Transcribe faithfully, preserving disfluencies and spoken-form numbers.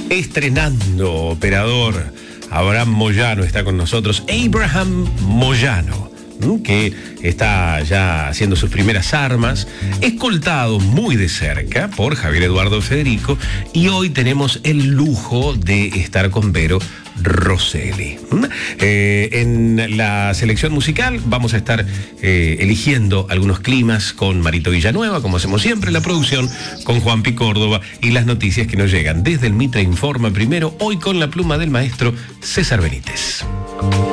Estrenando operador, Abraham Moyano está con nosotros. Abraham Moyano, que está ya haciendo sus primeras armas, escoltado muy de cerca por Javier Eduardo Federico, y hoy tenemos el lujo de estar con Vero Rosselli. Eh, en la selección musical vamos a estar eh, eligiendo algunos climas con Marito Villanueva, como hacemos siempre, la producción con Juanpi Córdoba y las noticias que nos llegan desde el Mitre Informa primero, hoy con la pluma del maestro César Benítez.